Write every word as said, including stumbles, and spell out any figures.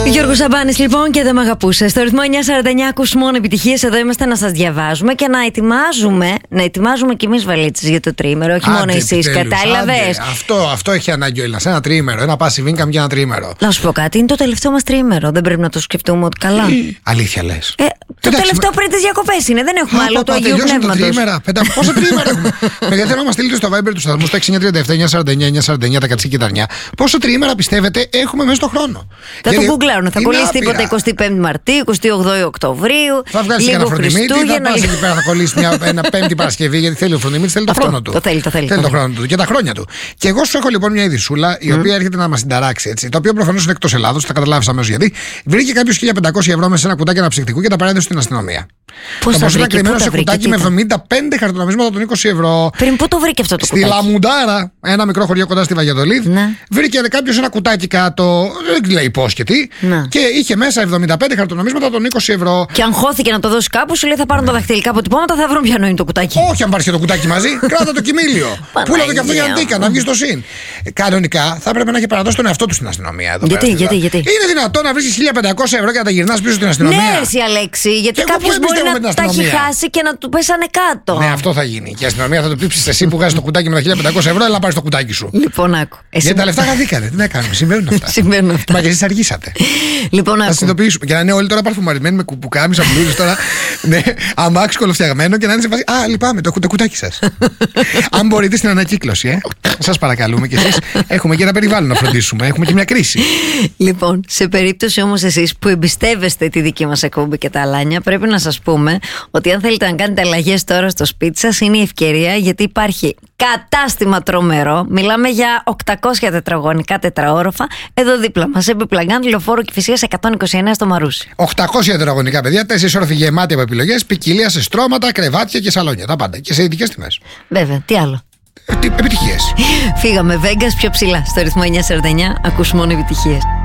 Γιώργος Σαμπάνης λοιπόν και δεν μ' αγαπούσε. Στο ρυθμό εννιά σαράντα εννιά ακούς μόνο επιτυχίες. Εδώ είμαστε να σας διαβάζουμε και να ετοιμάζουμε, να ετοιμάζουμε κι εμείς βαλίτσες για το τριήμερο. Όχι άντε, μόνο εσείς. Κατάλαβες. Αυτό, αυτό έχει ανάγκη ο Έλληνας. Ένα τριήμερο. Ένα passive income για ένα τριήμερο. Να σου πω κάτι. Είναι το τελευταίο μας τριήμερο. Δεν πρέπει να το σκεφτούμε ότι καλά. Αλήθεια λες. Ε, το Εντάξει, τελευταίο με... πριν τις διακοπές είναι. Δεν έχουμε Α, άλλο πα, το Αγίου Πνεύματος. Πόσα τριήμερα έχουμε. Παιδιά, θέλω να μας στείλετε στο Viber του σταθμού στα έξι εννιά τριάντα επτά εννιά σαράντα εννιά εννιά σαράντα εννιά τα κατσίκι και τα αρνιά. Πόσο τριήμερα πιστεύετε έχουμε μέσα στο χρόνο. Θα το γκουγκλάρουν. Θα κολλήσει τίποτα εικοστή πέμπτη Μαρτίου, εικοστή όγδοη Οκτωβρίου. Θα βγάλει ένα φροντιμίτη. Θα πα εκεί πέρα, θα κολλήσει μια ένα Πέμπτη Παρασκευή, γιατί θέλει ο φροντιμίτη, θέλει το χρόνο του. Το θέλει, το θέλει. Θέλει το χρόνο του και τα χρόνια του. Και εγώ σου έχω λοιπόν μια ειδισούλα η οποία έρχεται να μας συνταράξει έτσι. Το οποίο προφανώς είναι εκτός Ελλάδος, θα καταλάβεις αμέσως γιατί. Βρήκε κάποιο χίλια πεντακόσια ευρώ μέσα σε ένα κουτάκι αναψυκτικού και τα παρέδωσε στην αστυνομία. Πώς το βρήκε, κρυμμένο σε κουτάκι με εβδομήντα πέντε χαρτονομίσματα των είκοσι ευρώ. Πριν πού το βρήκε αυτό το κουτάκι? Στη Λαμουντάρα, ένα μικρό χωριό κοντά στη Βαγιαδολίδ. Ναι. Βρήκε κάποιο ένα κουτάκι κάτω, δεν λέει πώς και τι. Ναι. Και είχε μέσα εβδομήντα πέντε χαρτονομίσματα των είκοσι ευρώ. Και αν χώθηκε να το δώσει κάπου, σου λέει θα πάρουν τα δαχτυλικά αποτυπώματα, θα βρουν πιανό είναι το κουτάκι. Όχι, αν πάρει και το κουτάκι μαζί, κράτα το κοιμήλιο. Πούλα το και αυτό για αντίκα, να βγει στο συν. Κανονικά θα έπρεπε να έχει παραδώσει τον εαυτό του στην αστυνομία. Εδώ γιατί, πέρα, γιατί, γιατί. Είναι δυνατόν να βρει χίλια πεντακόσια ευρώ και να τα γυρνά πίσω στην αστυνομία? Ναι, εσύ Αλέξη, γιατί κάποιο μπορεί να τα έχει χάσει και να του πέσανε κάτω. Ναι, αυτό θα γίνει. Και η αστυνομία θα το πείψει εσύ που βγάζει το κουτάκι με τα χίλια πεντακόσια ευρώ, αλλά να πάρει το κουτάκι σου. Λοιπόν, άκου. Γιατί τα λεφτά χαθήκανε. Τι να κάνουμε, συμβαίνουν αυτά. Συμβαίνουν αυτά. Μα και εσείς αργήσατε. Λοιπόν, άκου. Θα συνειδητοποιήσουμε. Και να είναι όλοι τώρα παρφουμαρισμένοι με κουπουκάμισα, μπλούζες τώρα. Ναι, αμάξι κολοφτιαγμένο και να είναι σε φάση. Α, λυπάμαι, το, το κουτάκι σας. Αν μπορείτε στην ανακύκλωση, ε. Σας παρακαλούμε κι εσείς. Έχουμε και ένα περιβάλλον να φροντίσουμε. Έχουμε και μια κρίση. Λοιπόν, σε περίπτωση όμως εσείς που εμπιστεύεστε τη δική μας εκπομπή και τα αλάνια, πρέπει να σας πούμε ότι αν θέλετε να κάνετε αλλαγές τώρα στο σπίτι σας, είναι η ευκαιρία, γιατί υπάρχει κατάστημα τρομερό. Μιλάμε για οκτακόσια τετραγωνικά τετραόροφα. Εδώ δίπλα μας, επί Πλαγκάν, Λεωφόρο Κηφισίας εκατόν είκοσι εννέα στο Μαρούσι. οκτακόσια τετραγωνικά, παιδιά, τέσσερις όροφοι γεμάτοι από επιλογές, ποικιλία σε στρώματα, κρεβάτια και σαλόνια. Τα πάντα. Και σε ειδικές τιμές. Βέβαια, τι άλλο. Επιτυχίες. Φύγαμε Vegas πιο ψηλά. Στο ρυθμό εννιά σαράντα εννιά ακούς μόνο επιτυχίες.